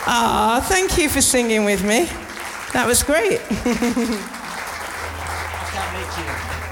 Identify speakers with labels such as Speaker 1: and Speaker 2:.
Speaker 1: Ah, thank you for singing with me. That was great.
Speaker 2: I can't make you.